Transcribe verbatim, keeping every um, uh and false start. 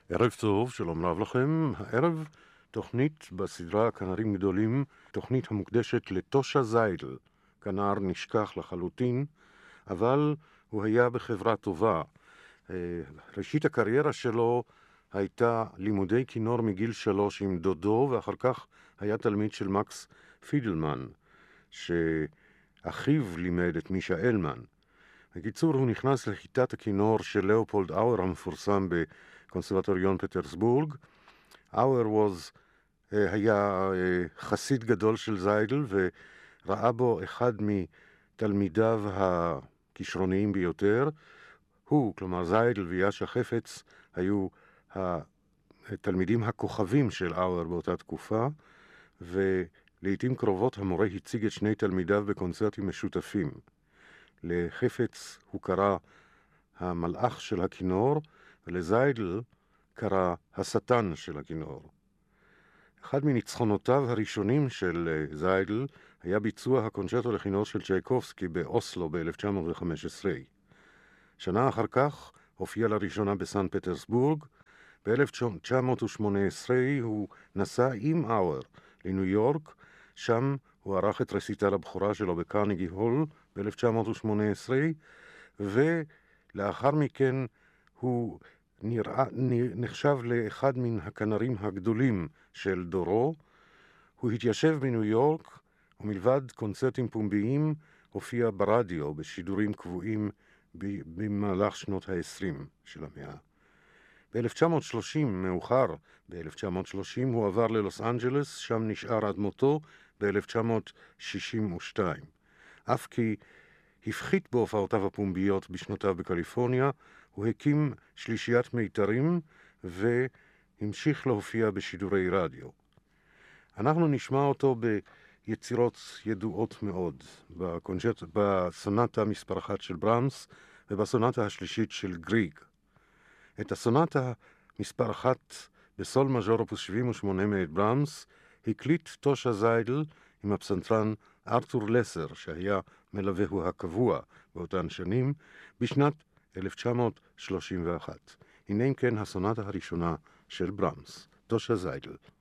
ערב טוב, שלום רב לכם. הערב תוכנית בסדרה כנרים גדולים, תוכנית המוקדשת לטושה זיידל. כנר נשכח לחלוטין, אבל הוא היה בחברה טובה. ראשית הקריירה שלו הייתה לימודי כינור מגיל שלוש עם דודו, ואחר כך היה תלמיד של מקס פידלמן, שאחיו לימד את מישה אלמן. בקיצור, הוא נכנס לכיתת הכינור של לאופולד אאואר המפורסם בקונסרבטוריון פטרסבורג. אאואר was, היה חסיד גדול של זיידל, וראה בו אחד מתלמידיו הכישרוניים ביותר. הוא, כלומר זיידל ויאשה חפץ, היו התלמידים הכוכבים של אאואר באותה תקופה, ולעיתים קרובות המורה הציג את שני תלמידיו בקונצרטים משותפים. לחפץ הוא קרא המלאך של הכינור, ולזיידל קרא השטן של הכינור. אחד מניצחונותיו הראשונים של זיידל היה ביצוע הקונצ'רטו לכינור של צ'ייקובסקי באוסלו ב-אלף תשע מאות וחמש עשרה. שנה אחר כך הופיע לראשונה בסן פטרסבורג. ב-אלף תשע מאות ושמונה עשרה הוא נסע עם אאואר לניו יורק, שם הוא ערך את רסיטל הבכורה שלו בקרניגי הול ב-אלף תשע מאות ושמונה עשרה, ולאחר מכן הוא נראה, נחשב לאחד מן הכנרים הגדולים של דורו. הוא התיישב בניו יורק, ומלבד קונצרטים פומביים הופיע ברדיו בשידורים קבועים במהלך שנות ה-עשרים של המאה. ב-אלף תשע מאות ושלושים, מאוחר ב-אלף תשע מאות ושלושים, הוא עבר ללוס אנג'לס, שם נשאר עד מותו ב-אלף תשע מאות שישים ושתיים. אף כי הפחית בהופעותיו הפומביות בשנותיו בקליפורניה, הוא הקים שלישיית מיתרים והמשיך להופיע בשידורי רדיו. אנחנו נשמע אותו ביצירות ידועות מאוד, בקונצ'רט, בסונטה מספר אחת של ברמס ובסונטה השלישית של גריג. את הסונטה מספר אחת בסול מז'ור אופוס שבעים ושמונה מאת ברמס הקליט טושה זיידל עם הפסנתרן ארתור לסר, שהיה מלווהו הקבוע באותן שנים, בשנת אלף תשע מאות שלושים ואחת. הנה אם כן הסונטה הראשונה של ברמס, טושה זיידל.